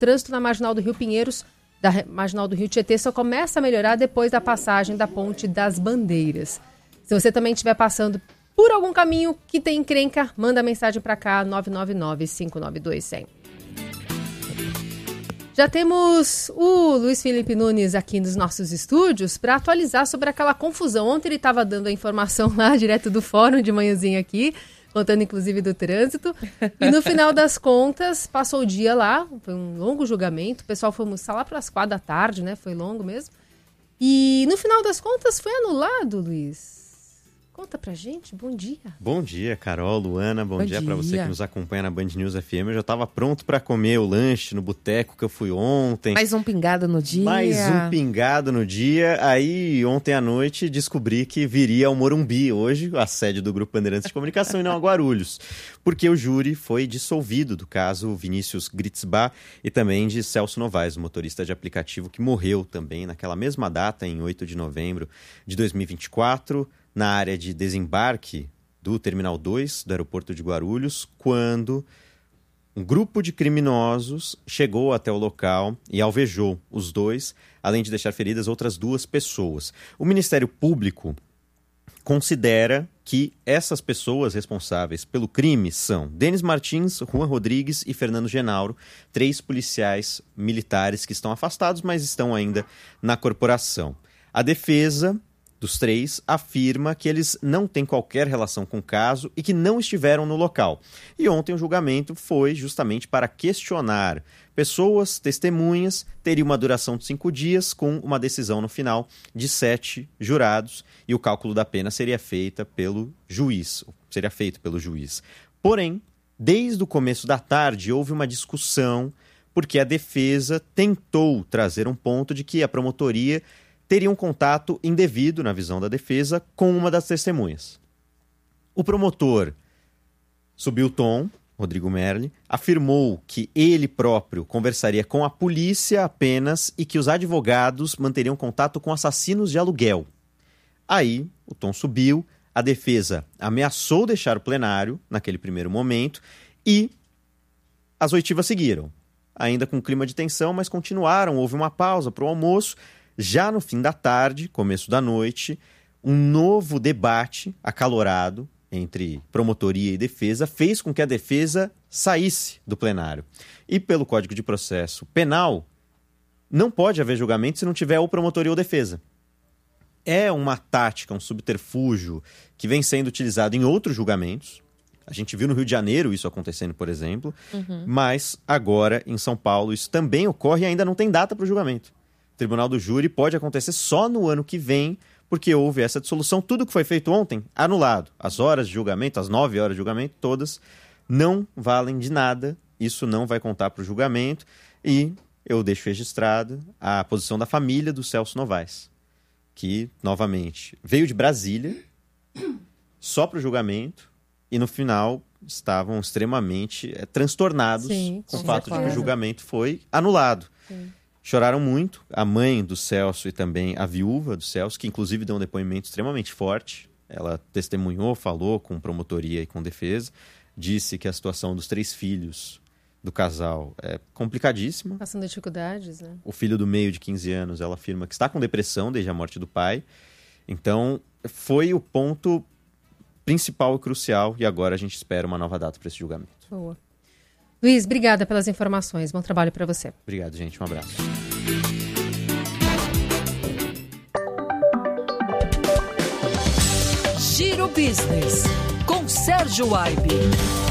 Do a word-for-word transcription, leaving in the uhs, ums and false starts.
trânsito na Marginal do Rio Pinheiros, da Marginal do Rio Tietê, só começa a melhorar depois da passagem da Ponte das Bandeiras. Se você também estiver passando por algum caminho que tem encrenca, manda mensagem para cá, nove nove nove, cinco nove dois, zero zero. Já temos o Luiz Felipe Nunes aqui nos nossos estúdios para atualizar sobre aquela confusão. Ontem ele estava dando a informação lá direto do fórum de manhãzinha aqui, contando inclusive do trânsito. E no final das contas, passou o dia lá, foi um longo julgamento. O pessoal foi almoçar lá para as quatro da tarde, né? Foi longo mesmo. E no final das contas foi anulado, Luiz. Conta pra gente, bom dia. Bom dia, Carol, Luana, bom, bom dia, dia. para você que nos acompanha na Band News F M. Eu já estava pronto para comer o lanche no boteco que eu fui ontem. Mais um pingado no dia. Mais um pingado no dia. Aí, ontem à noite, descobri que viria ao Morumbi hoje, a sede do Grupo Bandeirantes de Comunicação, e não a Guarulhos. Porque o júri foi dissolvido do caso Vinícius Gritzbach e também de Celso Novaes, o motorista de aplicativo que morreu também naquela mesma data, em oito de novembro de dois mil e vinte e quatro, na área de desembarque do Terminal dois do aeroporto de Guarulhos, quando um grupo de criminosos chegou até o local e alvejou os dois, além de deixar feridas outras duas pessoas. O Ministério Público considera que essas pessoas responsáveis pelo crime são Denis Martins, Juan Rodrigues e Fernando Genauro, três policiais militares que estão afastados, mas estão ainda na corporação. A defesa dos três afirma que eles não têm qualquer relação com o caso e que não estiveram no local. E ontem o julgamento foi justamente para questionar pessoas, testemunhas, teria uma duração de cinco dias com uma decisão no final de sete jurados e o cálculo da pena seria feita pelo juiz, seria feito pelo juiz. Porém, desde o começo da tarde houve uma discussão porque a defesa tentou trazer um ponto de que a promotoria teria um contato indevido, na visão da defesa, com uma das testemunhas. O promotor subiu o tom, Rodrigo Merli, afirmou que ele próprio conversaria com a polícia apenas e que os advogados manteriam contato com assassinos de aluguel. Aí, o tom subiu, a defesa ameaçou deixar o plenário, naquele primeiro momento, e as oitivas seguiram. Ainda com clima de tensão, mas continuaram, houve uma pausa para o almoço. Já no fim da tarde, começo da noite, um novo debate acalorado entre promotoria e defesa fez com que a defesa saísse do plenário. E pelo Código de Processo Penal, não pode haver julgamento se não tiver ou promotoria ou defesa. É uma tática, um subterfúgio que vem sendo utilizado em outros julgamentos. A gente viu no Rio de Janeiro isso acontecendo, por exemplo. Uhum. Mas agora, em São Paulo, isso também ocorre e ainda não tem data para o julgamento. O Tribunal do Júri pode acontecer só no ano que vem, porque houve essa dissolução. Tudo que foi feito ontem, anulado. As horas de julgamento, as nove horas de julgamento, todas não valem de nada. Isso não vai contar para o julgamento. E eu deixo registrado a posição da família do Celso Novaes, que, novamente, veio de Brasília só para o julgamento e, no final, estavam extremamente é, transtornados Sim, com o fato certeza. de que o julgamento foi anulado. Sim. Choraram muito, a mãe do Celso e também a viúva do Celso, que inclusive deu um depoimento extremamente forte. Ela testemunhou, falou com promotoria e com defesa, disse que a situação dos três filhos do casal é complicadíssima. Passando dificuldades, né? O filho do meio, de quinze anos, ela afirma que está com depressão desde a morte do pai. Então, foi o ponto principal e crucial, e agora a gente espera uma nova data para esse julgamento. Boa. Luiz, obrigada pelas informações. Bom trabalho para você. Obrigado, gente. Um abraço. Giro Business, com Sérgio Aibe.